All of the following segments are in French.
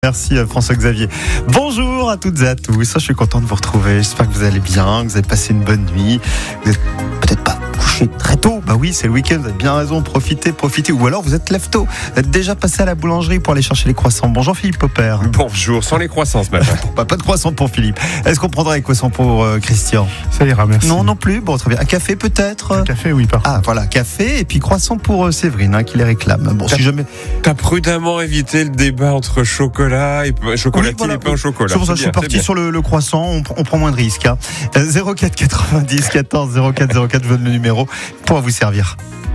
Merci François-Xavier. Bonjour à toutes et à tous, je suis content de vous retrouver, j'espère que vous allez bien, que vous avez passé une bonne nuit, vous êtes peut-être pas couché très tôt, bah oui c'est le week-end, vous avez bien raison, profitez, ou alors vous êtes lève-tôt, vous êtes déjà passé à la boulangerie pour aller chercher les croissants. Bonjour Philippe Popper. Bonjour, sans les croissants ce matin. Pas de croissants pour Philippe. Est-ce qu'on prendra les croissants pour Christian? Ça ira, merci. Non plus, bon très bien. Un café peut-être? Un café, oui, par contre. Ah voilà, café et puis croissant pour Séverine qui les réclame. Bon, si jamais... T'as prudemment évité le débat entre chocolatine et pain au chocolat. C'est pour ça que je suis parti sur le croissant, on prend moins de risques. 04 90 14 04 04, je donne le numéro pour vous servir.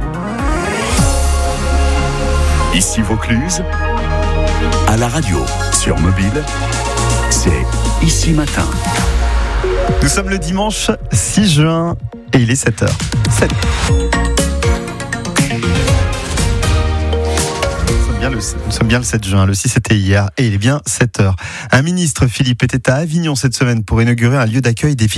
Ici Vaucluse, à la radio, sur mobile, c'est Ici Matin. Nous sommes le dimanche 6 juin et il est 7h. Nous sommes bien le 7 juin, le 6 c'était hier et il est bien 7h. Un ministre, Philippe, était à Avignon cette semaine pour inaugurer un lieu d'accueil des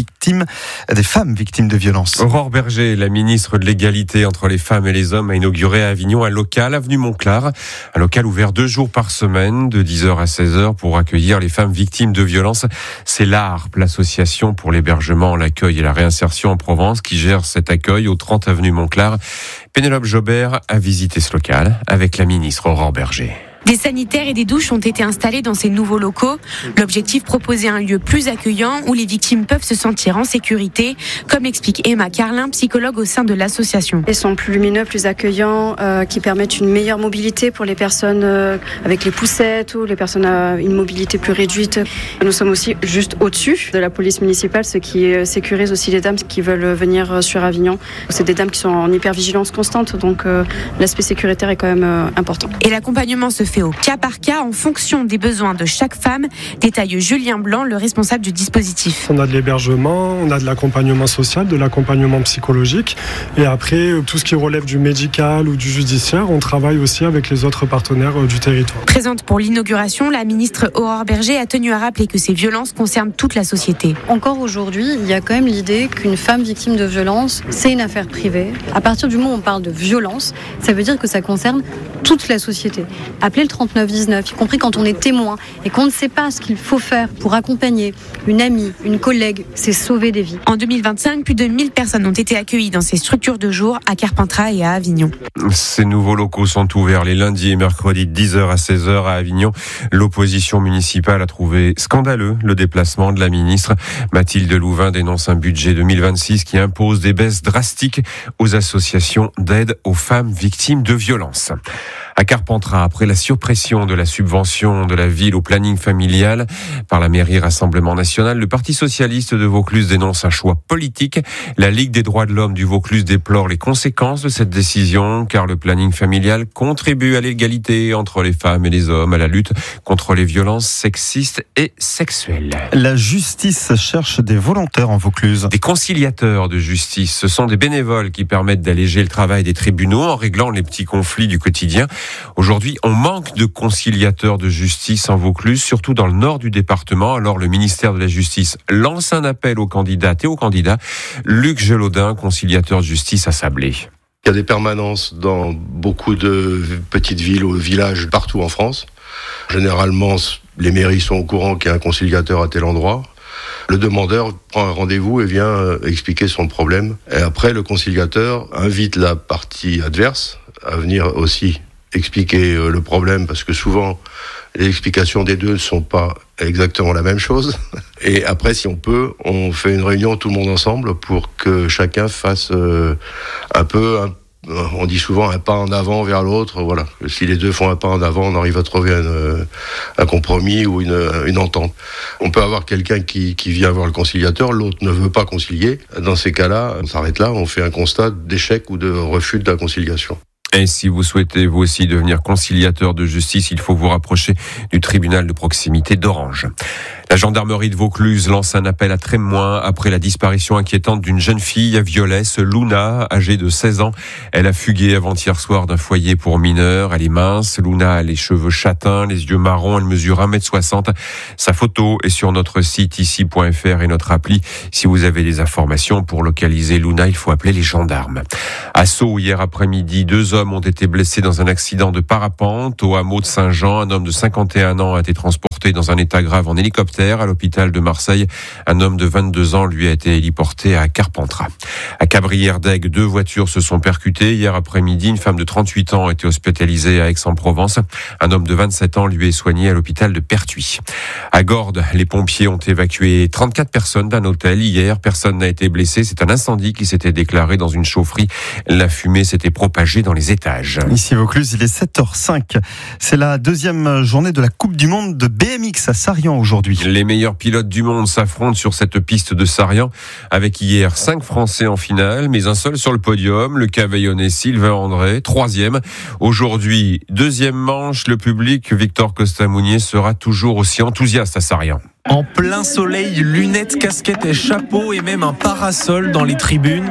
femmes victimes de violences. Aurore Berger, la ministre de l'égalité entre les femmes et les hommes, a inauguré à Avignon un local, avenue Montclar, un local ouvert 2 jours par semaine, de 10h à 16h pour accueillir les femmes victimes de violences. C'est l'ARP, l'association pour l'hébergement, l'accueil et la réinsertion en Provence, qui gère cet accueil au 30 avenue Montclar. Pénélope Jobert a visité ce local avec la ministre Aurore Berger. Des sanitaires et des douches ont été installés dans ces nouveaux locaux. L'objectif, proposer un lieu plus accueillant où les victimes peuvent se sentir en sécurité, comme l'explique Emma Carlin, psychologue au sein de l'association. Ils sont plus lumineux, plus accueillants, qui permettent une meilleure mobilité pour les personnes avec les poussettes ou les personnes à une mobilité plus réduite. Nous sommes aussi juste au-dessus de la police municipale, ce qui sécurise aussi les dames qui veulent venir sur Avignon. C'est des dames qui sont en hypervigilance constante, donc l'aspect sécuritaire est quand même important. Et l'accompagnement se fait au cas par cas en fonction des besoins de chaque femme, détaille Julien Blanc, le responsable du dispositif. On a de l'hébergement, on a de l'accompagnement social, de l'accompagnement psychologique et après tout ce qui relève du médical ou du judiciaire, on travaille aussi avec les autres partenaires du territoire. Présente pour l'inauguration, la ministre Aurore Berger a tenu à rappeler que ces violences concernent toute la société. Encore aujourd'hui, il y a quand même l'idée qu'une femme victime de violence, c'est une affaire privée. À partir du moment où on parle de violence, ça veut dire que ça concerne toute la société. Appelez le 3919, y compris quand on est témoin et qu'on ne sait pas ce qu'il faut faire pour accompagner une amie, une collègue, c'est sauver des vies. En 2025, plus de 1000 personnes ont été accueillies dans ces structures de jour à Carpentras et à Avignon. Ces nouveaux locaux sont ouverts les lundis et mercredis de 10h à 16h à Avignon. L'opposition municipale a trouvé scandaleux le déplacement de la ministre. Mathilde Louvain dénonce un budget 2026 qui impose des baisses drastiques aux associations d'aide aux femmes victimes de violences. À Carpentras, après la suppression de la subvention de la ville au planning familial par la mairie Rassemblement National, le Parti Socialiste de Vaucluse dénonce un choix politique. La Ligue des droits de l'homme du Vaucluse déplore les conséquences de cette décision, car le planning familial contribue à l'égalité entre les femmes et les hommes, à la lutte contre les violences sexistes et sexuelles. La justice cherche des volontaires en Vaucluse. Des conciliateurs de justice, ce sont des bénévoles qui permettent d'alléger le travail des tribunaux en réglant les petits conflits du quotidien. Aujourd'hui, on manque de conciliateurs de justice en Vaucluse, surtout dans le nord du département. Alors, le ministère de la Justice lance un appel aux candidates et aux candidats. Luc Gelaudin, conciliateur de justice à Sablé. Il y a des permanences dans beaucoup de petites villes ou villages partout en France. Généralement, les mairies sont au courant qu'il y a un conciliateur à tel endroit. Le demandeur prend un rendez-vous et vient expliquer son problème. Et après, le conciliateur invite la partie adverse à venir aussi expliquer le problème, parce que souvent les explications des deux ne sont pas exactement la même chose. Et après, si on peut, on fait une réunion tout le monde ensemble pour que chacun fasse on dit souvent un pas en avant vers l'autre. Voilà. Si les deux font un pas en avant, on arrive à trouver un compromis ou une entente. On peut avoir quelqu'un qui vient voir le conciliateur, l'autre ne veut pas concilier. Dans ces cas-là, on s'arrête là, on fait un constat d'échec ou de refus de la conciliation. Et si vous souhaitez vous aussi devenir conciliateur de justice, il faut vous rapprocher du tribunal de proximité d'Orange. La gendarmerie de Vaucluse lance un appel à témoins après la disparition inquiétante d'une jeune fille à Violès, Luna, âgée de 16 ans. Elle a fugué avant-hier soir d'un foyer pour mineurs. Elle est mince. Luna a les cheveux châtains, les yeux marrons. Elle mesure 1m60. Sa photo est sur notre site ici.fr et notre appli. Si vous avez des informations pour localiser Luna, il faut appeler les gendarmes. À Sceaux, hier après-midi, 2 hommes ont été blessés dans un accident de parapente au hameau de Saint-Jean. Un homme de 51 ans a été transporté dans un état grave en hélicoptère à l'hôpital de Marseille. Un homme de 22 ans, lui, a été héliporté à Carpentras. À Cabrières-d'Aigues, 2 voitures se sont percutées. Hier après-midi, une femme de 38 ans a été hospitalisée à Aix-en-Provence. Un homme de 27 ans, lui, est soigné à l'hôpital de Pertuis. À Gordes, les pompiers ont évacué 34 personnes d'un hôtel. Hier, personne n'a été blessé. C'est un incendie qui s'était déclaré dans une chaufferie. La fumée s'était propagée dans les étages. Ici Vaucluse, il est 7h05. C'est la 2e journée de la Coupe du Monde de BMX à Sarrian aujourd'hui. Les meilleurs pilotes du monde s'affrontent sur cette piste de Sarrian, avec hier 5 Français en finale, mais un seul sur le podium, le Cavaillonnais Sylvain André, 3e. Aujourd'hui, 2e manche, le public, Victor Costa-Mounier, sera toujours aussi enthousiaste à Sarrian. En plein soleil, lunettes, casquettes et chapeaux et même un parasol dans les tribunes.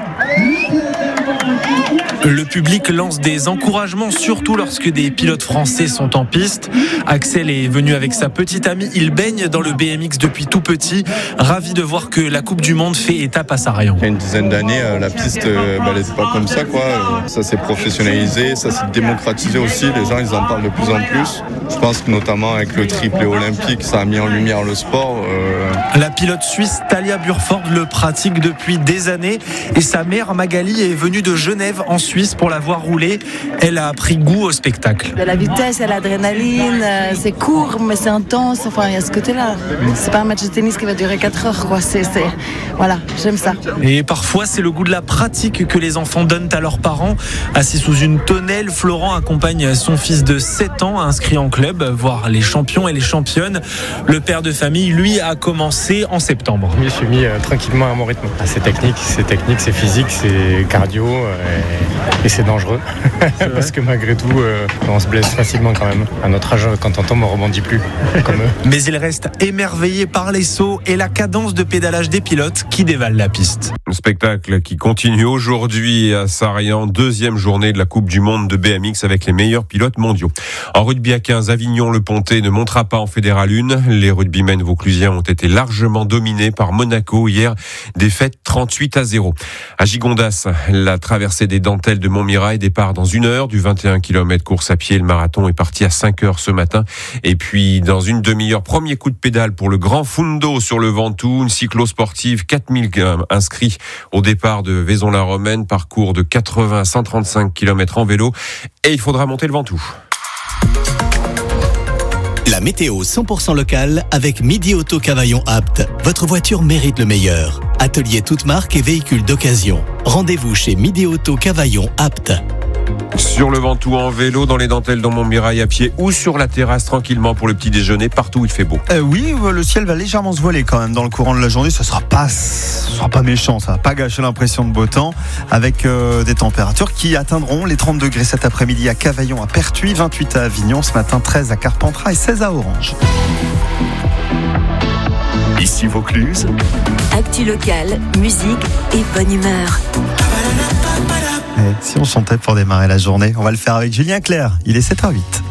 Le public lance des encouragements, surtout lorsque des pilotes français sont en piste. Axel est venu avec sa petite amie. Il baigne dans le BMX depuis tout petit. Ravi de voir que la Coupe du Monde fait étape à Sarrian. Il y a une dizaine d'années, la piste, elle n'était pas comme ça, quoi. Ça s'est professionnalisé, ça s'est démocratisé aussi. Les gens, ils en parlent de plus en plus. Je pense que notamment avec le triplé olympique, ça a mis en lumière le sport. La pilote suisse Talia Burford le pratique depuis des années et sa mère Magali est venue de Genève en Suisse pour la voir rouler. Elle a pris goût au spectacle. Il y a la vitesse, il y a l'adrénaline, c'est court mais c'est intense, enfin il y a ce côté-là. C'est pas un match de tennis qui va durer 4 heures, quoi. Voilà, j'aime ça. Et parfois c'est le goût de la pratique que les enfants donnent à leurs parents. Assis sous une tonnelle, Florent accompagne son fils de 7 ans inscrit en club, voir les champions et les championnes. Le père de famille, lui, a commencé en septembre. Je me suis mis tranquillement à mon rythme. C'est technique, c'est physique, c'est cardio et c'est dangereux. Parce que malgré tout, on se blesse facilement quand même. À notre âge, quand on tombe, on rebondit plus comme eux. Mais il reste émerveillé par les sauts et la cadence de pédalage des pilotes qui dévalent la piste. Un spectacle qui continue aujourd'hui à Sarrian, 2e journée de la Coupe du Monde de BMX avec les meilleurs pilotes mondiaux. En rugby à 15, Avignon-le-Pontet ne montera pas en Fédéral 1. Les rugbymen vauclusiens ont été largement dominés par Monaco hier, défaite 38-0. À Gigondas, la traversée des dentelles de Montmirail départ dans 1 heure du 21 km course à pied. Le marathon est parti à 5 heures ce matin. Et puis, dans une demi-heure, premier coup de pédale pour le Grand Fundo sur le Ventoux, une cyclo-sportive, 4000 inscrits au départ de Vaison-la-Romaine, parcours de 80 à 135 km en vélo. Et il faudra monter le Ventoux. La météo 100% locale avec Midi Auto Cavaillon Apt. Votre voiture mérite le meilleur. Atelier toute marque et véhicules d'occasion. Rendez-vous chez Midi Auto Cavaillon Apt. Sur le Ventoux en vélo, dans les dentelles dans Montmirail à pied ou sur la terrasse tranquillement pour le petit déjeuner, partout où il fait beau. Oui, le ciel va légèrement se voiler quand même dans le courant de la journée. Ce sera pas méchant, ça va pas gâcher l'impression de beau temps avec des températures qui atteindront les 30 degrés cet après-midi à Cavaillon, à Pertuis, 28 à Avignon, ce matin 13 à Carpentras et 16 à Orange. Ici Vaucluse. Actu locale, musique et bonne humeur. Si on chantait pour démarrer la journée, on va le faire avec Julien Clerc. Il est 7h08.